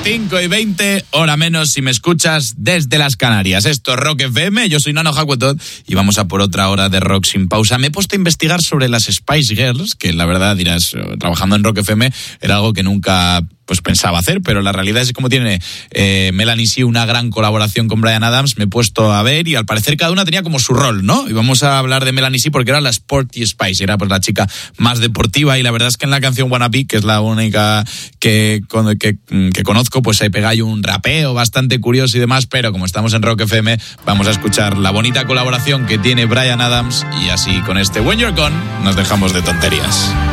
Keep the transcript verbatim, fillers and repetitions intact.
cinco y veinte, hora menos si me escuchas desde las Canarias. Esto es Rock F M, yo soy Nano Hakuetot y vamos a por otra hora de rock sin pausa. Me he puesto a investigar sobre las Spice Girls, que la verdad dirás, trabajando en Rock F M era algo que nunca pues pensaba hacer, pero la realidad es que como tiene eh, Melanie C una gran colaboración con Bryan Adams, me he puesto a ver y al parecer cada una tenía como su rol, ¿no? Y vamos a hablar de Melanie C porque era la Sporty Spice, era pues la chica más deportiva y la verdad es que en la canción Wanna Be, que es la única que, que, que conozco, pues se pega ahí un rapeo bastante curioso y demás, pero como estamos en Rock F M, vamos a escuchar la bonita colaboración que tiene Bryan Adams y así con este When You're Gone nos dejamos de tonterías.